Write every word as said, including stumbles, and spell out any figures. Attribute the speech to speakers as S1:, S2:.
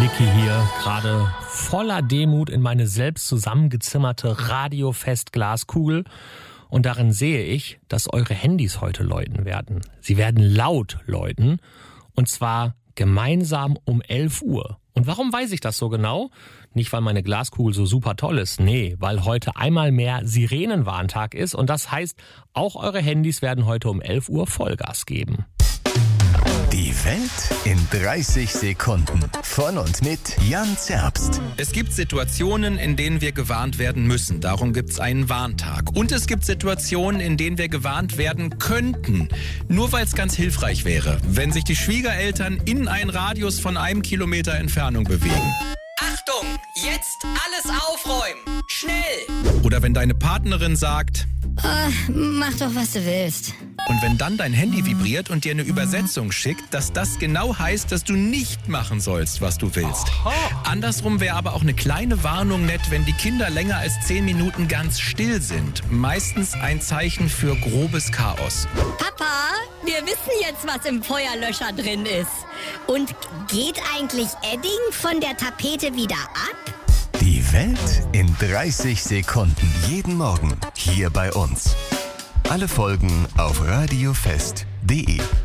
S1: blicke hier gerade voller Demut in meine selbst zusammengezimmerte Radiofest-Glaskugel und darin sehe ich, dass eure Handys heute läuten werden. Sie werden laut läuten und zwar gemeinsam um elf Uhr. Und warum weiß ich das so genau? Nicht, weil meine Glaskugel so super toll ist. Nee, weil heute einmal mehr Sirenenwarntag ist und das heißt, auch eure Handys werden heute um elf Uhr Vollgas geben.
S2: Die Welt in dreißig Sekunden. Von und mit Jan Zerbst.
S3: Es gibt Situationen, in denen wir gewarnt werden müssen. Darum gibt es einen Warntag. Und es gibt Situationen, in denen wir gewarnt werden könnten. Nur weil es ganz hilfreich wäre, wenn sich die Schwiegereltern in einen Radius von einem Kilometer Entfernung bewegen.
S4: Achtung, jetzt alles aufräumen. Schnell!
S3: Oder wenn deine Partnerin sagt...
S5: Oh, mach doch, was du willst.
S3: Und wenn dann dein Handy vibriert und dir eine Übersetzung schickt, dass das genau heißt, dass du nicht machen sollst, was du willst. Aha. Andersrum wäre aber auch eine kleine Warnung nett, wenn die Kinder länger als zehn Minuten ganz still sind. Meistens ein Zeichen für grobes Chaos.
S5: Papa, wir wissen jetzt, was im Feuerlöscher drin ist. Und geht eigentlich Edding von der Tapete wieder ab?
S2: Die Welt in dreißig Sekunden. Jeden Morgen hier bei uns. Alle Folgen auf radiofest punkt de.